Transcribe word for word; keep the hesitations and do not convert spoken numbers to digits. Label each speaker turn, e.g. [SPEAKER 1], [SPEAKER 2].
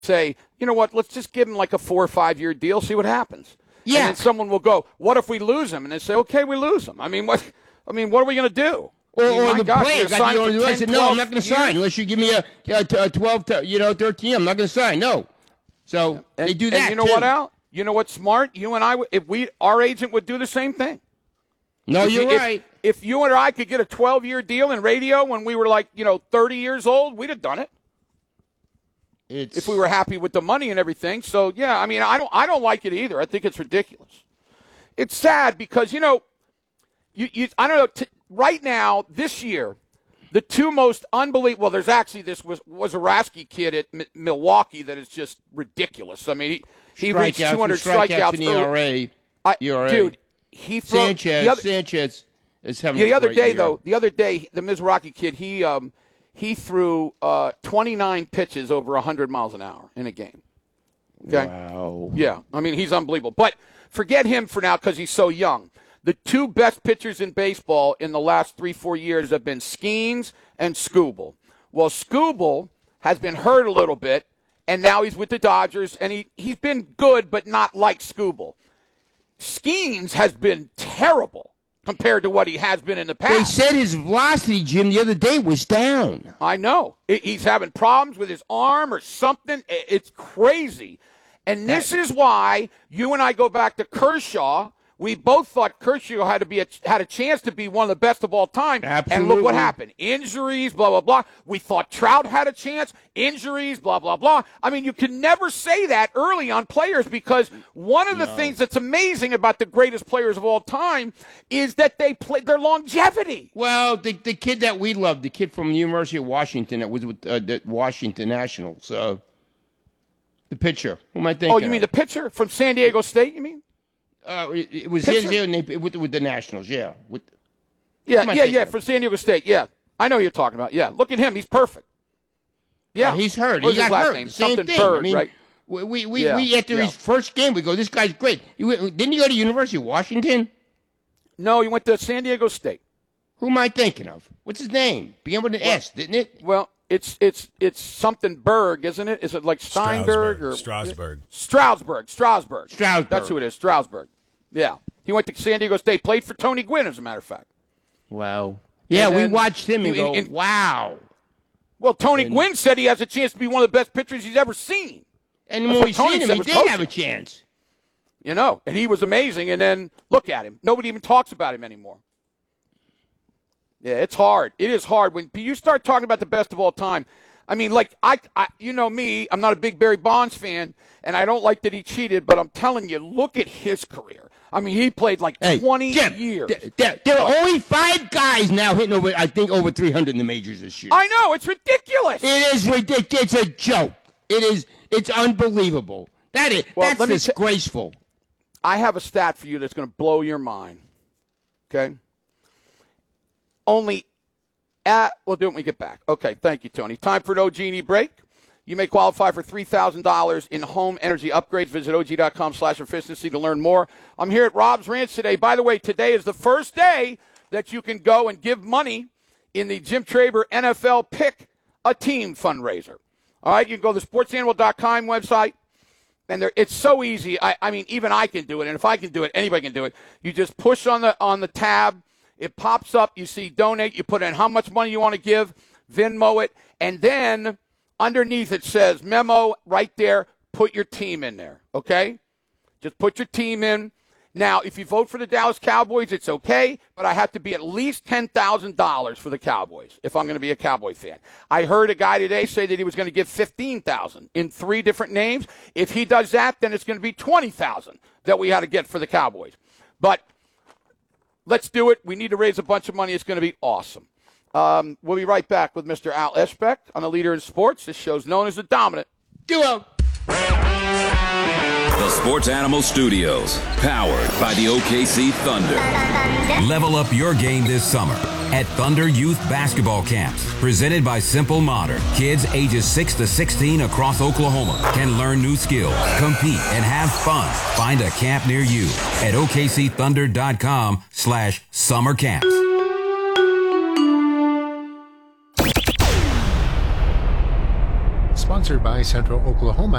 [SPEAKER 1] say, you know what, let's just give him like a four or five-year deal, see what happens.
[SPEAKER 2] Yeah.
[SPEAKER 1] And then someone will go, what if we lose him? And they say, okay, we lose him. I mean, what I mean, what are we going to do?
[SPEAKER 2] Or,
[SPEAKER 1] I mean,
[SPEAKER 2] or
[SPEAKER 1] my
[SPEAKER 2] the
[SPEAKER 1] gosh,
[SPEAKER 2] player
[SPEAKER 1] you're
[SPEAKER 2] got
[SPEAKER 1] signing
[SPEAKER 2] the
[SPEAKER 1] for
[SPEAKER 2] only I
[SPEAKER 1] ten,
[SPEAKER 2] said, no, I'm not going
[SPEAKER 1] years?
[SPEAKER 2] to sign unless you give me a, a, a twelve, you know, thirteen. I'm not going to sign. No. So
[SPEAKER 1] and,
[SPEAKER 2] they do that,
[SPEAKER 1] and you know
[SPEAKER 2] too.
[SPEAKER 1] what, Al? You know what's smart? You and I, if we, our agent would do the same thing.
[SPEAKER 2] No,
[SPEAKER 1] if
[SPEAKER 2] you're
[SPEAKER 1] you,
[SPEAKER 2] right.
[SPEAKER 1] If, if you and I could get a twelve-year deal in radio when we were like, you know, thirty years old, we'd have done it.
[SPEAKER 2] It's...
[SPEAKER 1] If we were happy with the money and everything. So, yeah, I mean, I don't I don't like it either. I think it's ridiculous. It's sad because, you know, you, you I don't know, t- right now, this year, the two most unbelievable – well, there's actually this was Wazorowski kid at M- Milwaukee that is just ridiculous. I mean, he, he reached two hundred strikeouts.
[SPEAKER 2] In E R A.
[SPEAKER 1] I,
[SPEAKER 2] E R A.
[SPEAKER 1] Dude, he threw,
[SPEAKER 2] Sanchez,
[SPEAKER 1] the other,
[SPEAKER 2] Sanchez is having
[SPEAKER 1] yeah, the
[SPEAKER 2] a
[SPEAKER 1] other
[SPEAKER 2] great
[SPEAKER 1] day,
[SPEAKER 2] year.
[SPEAKER 1] though, the other day, the Mizrachi kid, he um, he threw uh, twenty-nine pitches over one hundred miles an hour in a game. Okay?
[SPEAKER 2] Wow.
[SPEAKER 1] Yeah, I mean, he's unbelievable. But forget him for now because he's so young. The two best pitchers in baseball in the last three, four years have been Skeens and Skubal. Well, Skubal has been hurt a little bit, and now he's with the Dodgers, and he, he's been good, but not like Skubal. Skeens has been terrible compared to what he has been in the past.
[SPEAKER 2] They said his velocity, Jim, the other day was down.
[SPEAKER 1] I know. He's having problems with his arm or something. It's crazy. And this is why you and I go back to Kershaw. We both thought Kershaw had to be a, had a chance to be one of the best of all time.
[SPEAKER 2] Absolutely.
[SPEAKER 1] And look what happened. Injuries, blah, blah, blah. We thought Trout had a chance. Injuries, blah, blah, blah. I mean, you can never say that early on players because one of the
[SPEAKER 2] No.
[SPEAKER 1] things that's amazing about the greatest players of all time is that they play their longevity.
[SPEAKER 2] Well, the the kid that we loved, the kid from the University of Washington that was with uh, the Washington Nationals, uh, the pitcher. Who am I thinking
[SPEAKER 1] Oh, you mean
[SPEAKER 2] of?
[SPEAKER 1] the pitcher from San Diego State, you mean?
[SPEAKER 2] Uh, it, it was
[SPEAKER 1] Pitcher?
[SPEAKER 2] his name with, with the Nationals, yeah. With,
[SPEAKER 1] Yeah,
[SPEAKER 2] Who am I
[SPEAKER 1] yeah,
[SPEAKER 2] thinking
[SPEAKER 1] yeah,
[SPEAKER 2] of?
[SPEAKER 1] for San Diego State. Yeah, I know who you're talking about. Yeah, look at him. He's perfect. Yeah.
[SPEAKER 2] Uh, he's hurt.
[SPEAKER 1] What's
[SPEAKER 2] he
[SPEAKER 1] his
[SPEAKER 2] got
[SPEAKER 1] last
[SPEAKER 2] hurt.
[SPEAKER 1] name?
[SPEAKER 2] Same
[SPEAKER 1] Something
[SPEAKER 2] thing.
[SPEAKER 1] Bird,
[SPEAKER 2] I mean,
[SPEAKER 1] right?
[SPEAKER 2] We, we, we,
[SPEAKER 1] Yeah,
[SPEAKER 2] we after
[SPEAKER 1] yeah.
[SPEAKER 2] his first game, we go, this guy's great. He went, didn't he go to University of Washington?
[SPEAKER 1] No, he went to San Diego State.
[SPEAKER 2] Who am I thinking of? What's his name? Began with an S, didn't it?
[SPEAKER 1] Well, it's it's it's something Berg, isn't it? Is it like Steinberg or
[SPEAKER 3] Strasburg.
[SPEAKER 1] Strasburg? Strasburg.
[SPEAKER 2] Strasburg.
[SPEAKER 1] That's who it is. Strasburg. Yeah, he went to San Diego State. Played for Tony Gwynn, as a matter of fact.
[SPEAKER 2] Wow. Yeah,
[SPEAKER 1] And
[SPEAKER 2] we
[SPEAKER 1] then-
[SPEAKER 2] watched him and
[SPEAKER 1] in-
[SPEAKER 2] go,
[SPEAKER 1] in-
[SPEAKER 2] wow.
[SPEAKER 1] Well, Tony
[SPEAKER 2] And-
[SPEAKER 1] Gwynn said he has a chance to be one of the best pitchers he's ever seen.
[SPEAKER 2] And
[SPEAKER 1] That's
[SPEAKER 2] when
[SPEAKER 1] what
[SPEAKER 2] we
[SPEAKER 1] Tony
[SPEAKER 2] seen him,
[SPEAKER 1] said
[SPEAKER 2] he
[SPEAKER 1] was
[SPEAKER 2] did
[SPEAKER 1] coaching.
[SPEAKER 2] have a chance.
[SPEAKER 1] You know, and he was amazing. And then look at him. Nobody even talks about him anymore. Yeah, it's hard. It is hard when you start talking about the best of all time. I mean, like, I, I, you know me, I'm not a big Barry Bonds fan, and I don't like that he cheated, but I'm telling you, look at his career. I mean, he played like
[SPEAKER 2] Hey,
[SPEAKER 1] twenty
[SPEAKER 2] Jim,
[SPEAKER 1] years.
[SPEAKER 2] th- th- there are only five guys now hitting over, I think, over three hundred in the majors this year.
[SPEAKER 1] I know, it's ridiculous.
[SPEAKER 2] It is ridiculous. It's a joke. It is. It's unbelievable. That is.
[SPEAKER 1] Well,
[SPEAKER 2] that's
[SPEAKER 1] let me t-
[SPEAKER 2] disgraceful.
[SPEAKER 1] I have a stat for you that's going to blow your mind. Okay? Only at, we'll do it when we get back. Okay, thank you, Tony. Time for an O G and E break. You may qualify for three thousand dollars in home energy upgrades. Visit O G dot com slash efficiency to learn more. I'm here at Rob's Ranch today. By the way, today is the first day that you can go and give money in the Jim Traber N F L Pick a Team fundraiser. All right, you can go to the sports animal dot com website. And there, it's so easy. I, I mean, even I can do it. And if I can do it, anybody can do it. You just push on the on the tab. It pops up. You see donate. You put in how much money you want to give, Venmo it. And then underneath it says memo right there. Put your team in there, okay? Just put your team in. Now, if you vote for the Dallas Cowboys, it's okay, but I have to be at least ten thousand dollars for the Cowboys if I'm going to be a Cowboy fan. I heard a guy today say that he was going to give fifteen thousand dollars in three different names. If he does that, then it's going to be twenty thousand dollars that we had to get for the Cowboys. But let's do it. We need to raise a bunch of money. It's going to be awesome. Um, we'll be right back with Mister Al Eschbeck on The Leader in Sports. This show's known as The Dominant
[SPEAKER 2] Duo.
[SPEAKER 4] The Sports Animal Studios, powered by the O K C Thunder.
[SPEAKER 5] Level up your game this summer at Thunder Youth Basketball Camps, presented by Simple Modern. Kids ages six to sixteen across Oklahoma can learn new skills, compete, and have fun. Find a camp near you at O K C thunder dot com slash summer camps.
[SPEAKER 3] sponsored by Central Oklahoma